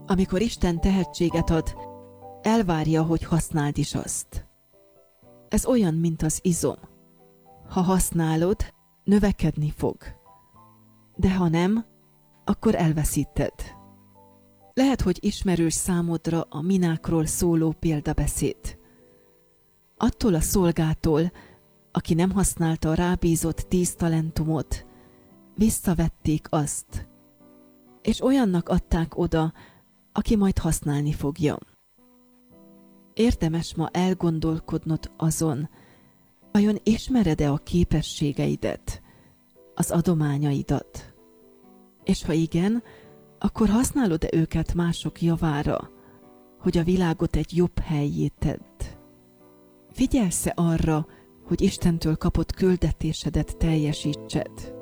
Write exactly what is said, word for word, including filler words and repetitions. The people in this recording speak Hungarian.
Amikor Isten tehetséget ad, elvárja, hogy használd is azt. Ez olyan, mint az izom. Ha használod, növekedni fog. De ha nem, akkor elveszíted. Lehet, hogy ismerős számodra a minákról szóló példabeszéd. Attól a szolgától, aki nem használta a rábízott tíz talentumot, visszavették azt, és olyannak adták oda, aki majd használni fogja. Érdemes ma elgondolkodnod azon, vajon ismered-e a képességeidet, az adományaidat? És ha igen, akkor használod-e őket mások javára, hogy a világot egy jobb hellyé tedd? Figyelsz-e arra, hogy Istentől kapott küldetésedet teljesítsed?